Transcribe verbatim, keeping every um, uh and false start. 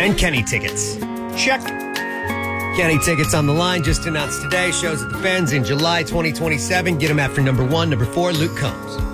And Kenny tickets. Check. Kenny tickets on the line. Just announced today. Shows at the Fens in July twenty twenty-seven. Get them after number one. Number four, Luke Combs.